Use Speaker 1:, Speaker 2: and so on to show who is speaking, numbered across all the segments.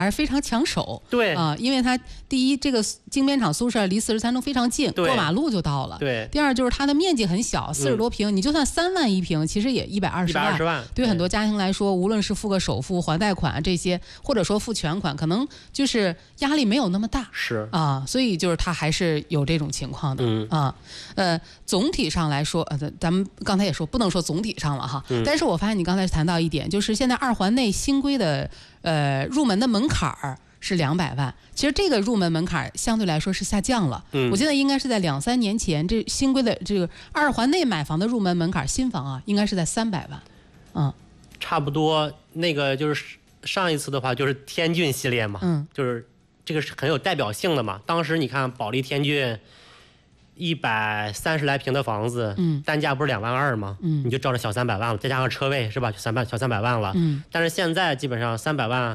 Speaker 1: 还是非常抢手。
Speaker 2: 对
Speaker 1: 因为它第一，这个精编厂宿舍离43中非常近，过马路就到了。
Speaker 2: 对。
Speaker 1: 第二就是它的面积很小，40多平，你就算3万一平，其实也120万。对很多家庭来说，无论是付个首付、还贷款这些，或者说付全款，可能就是压力没有那么大。
Speaker 2: 是
Speaker 1: 所以就是它还是有这种情况的。总体上来说，咱们刚才也说不能说总体上了哈，但是我发现你刚才谈到一点，就是现在二环内新规的入门的门槛是200万，其实这个入门门槛相对来说是下降了。我记得应该是在2、3年前，这新规的这个二环内买房的入门门槛，新房应该是在300万。
Speaker 2: 差不多。那个就是上一次的话，就是天骏系列嘛，就是这个是很有代表性的嘛。当时你看保利天骏130来平的房子，单价不是2万2吗？你就照着小300万了，再加上车位是吧？小300万了。但是现在基本上300万，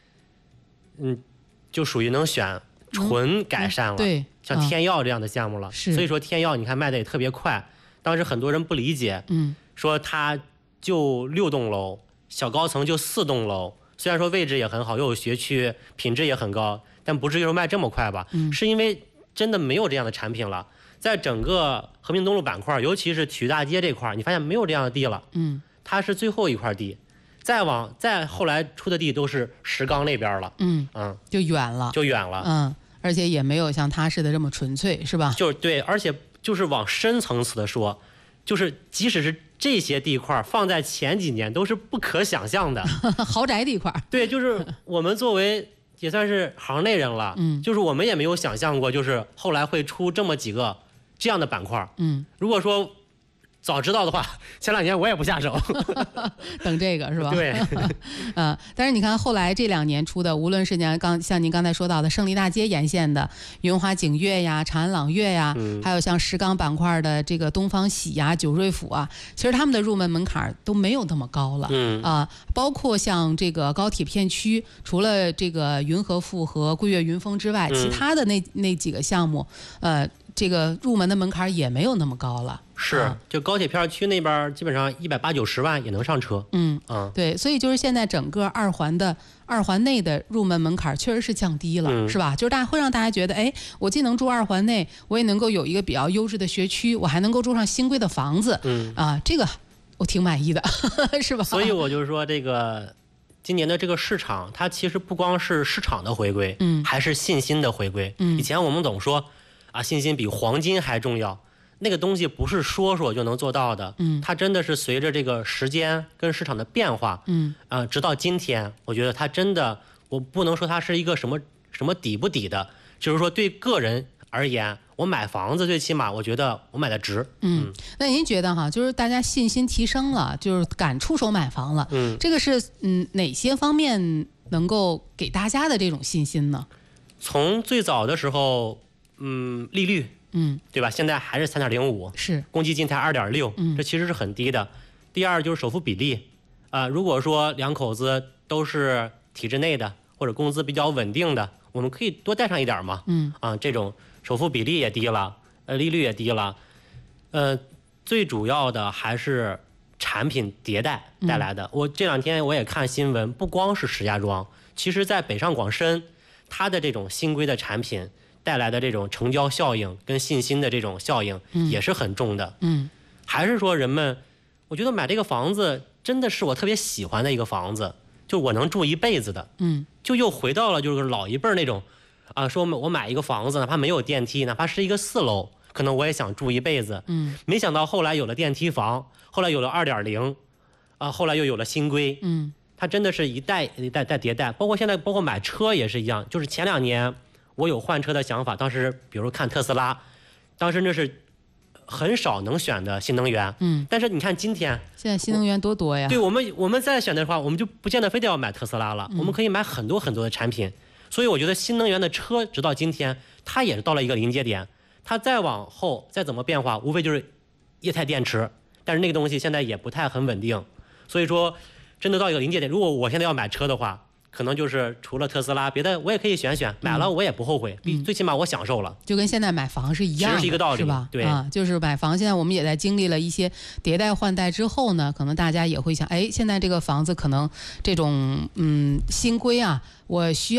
Speaker 2: 就属于能选纯改善了。
Speaker 1: 对，
Speaker 2: 像天耀这样的项目了。所以说天耀你看卖的也特别快。当时很多人不理解，说它就6栋楼，小高层就4栋楼，虽然说位置也很好，又有学区，品质也很高，但不至于说卖这么快吧？是因为真的没有这样的产品了。在整个和平东路板块，尤其是体育大街这块，你发现没有这样的地了。它是最后一块地，再后来出的地都是石冈那边了。
Speaker 1: 就远了。而且也没有像它似的这么纯粹，是吧？
Speaker 2: 就是对，而且就是往深层次的说，就是即使是这些地块放在前几年都是不可想象的
Speaker 1: 豪宅地块。
Speaker 2: 对，就是我们作为也算是行内人了，就是我们也没有想象过，就是后来会出这么几个这样的板块。如果说早知道的话，前2年我也不下手
Speaker 1: 等这个是吧？
Speaker 2: 对。
Speaker 1: 但是你看后来这2年出的，无论是像您刚才说到的胜利大街沿线的云华景悦呀、长安朗悦呀，还有像石冈板块的这个东方喜呀、九瑞府啊，其实他们的入门门槛都没有那么高了。包括像这个高铁片区，除了这个云和富和桂悦云峰之外，其他的那几个项目，这个入门的门槛也没有那么高了。
Speaker 2: 是，就高铁片区那边基本上180、90万也能上车。
Speaker 1: 对，所以就是现在整个二环内的入门门槛确实是降低了，是吧？就是会让大家觉得，哎，我既能住二环内，我也能够有一个比较优质的学区，我还能够住上新规的房子。这个我挺满意的，是吧？
Speaker 2: 所以我就说这个今年的这个市场，它其实不光是市场的回归，还是信心的回归。以前我们总说信心比黄金还重要。那个东西不是说就能做到的，它真的是随着这个时间跟市场的变化，直到今天，我觉得它真的，我不能说它是一个什么底不底的，就是说对个人而言，我买房子最起码我觉得我买的值。
Speaker 1: 那您觉得就是大家信心提升了，就是敢出手买房了，这个是哪些方面能够给大家的这种信心呢？
Speaker 2: 从最早的时候，利率。对吧？现在还是3.05，
Speaker 1: 是
Speaker 2: 公积金才2.6，这其实是很低的。第二就是首付比例，如果说2口子都是体制内的或者工资比较稳定的，我们可以多贷上一点嘛。这种首付比例也低了，利率也低了。最主要的还是产品迭代带来的。我这2天我也看新闻，不光是石家庄，其实在北上广深，它的这种新规的产品带来的这种成交效应跟信心的这种效应也是很重的。还是说人们，我觉得买这个房子真的是我特别喜欢的一个房子，就我能住一辈子的。就又回到了就是老一辈那种，说我买一个房子，哪怕没有电梯，哪怕是一个4楼，可能我也想住一辈子。没想到后来有了电梯房，后来有了2.0，后来又有了新规。它真的是一代一代迭代，包括买车也是一样，就是前2年。我有换车的想法，当时比如看特斯拉，当时那是很少能选的新能源。但是你看今天，
Speaker 1: 现在新能源多呀。
Speaker 2: 对，我们再选的话，我们就不见得非得要买特斯拉了，我们可以买很多很多的产品。所以我觉得新能源的车直到今天，它也是到了一个临界点，它再往后再怎么变化，无非就是液态电池，但是那个东西现在也不太很稳定。所以说，真的到一个临界点，如果我现在要买车的话，可能就是除了特斯拉，别的我也可以选，买了我也不后悔，最起码我享受了，
Speaker 1: 就跟现在买房是一样的，
Speaker 2: 其实是一个道理，
Speaker 1: 是吧？
Speaker 2: 对，
Speaker 1: 就是买房，现在我们也在经历了一些迭代换代之后呢，可能大家也会想，哎，现在这个房子可能这种新规我需要。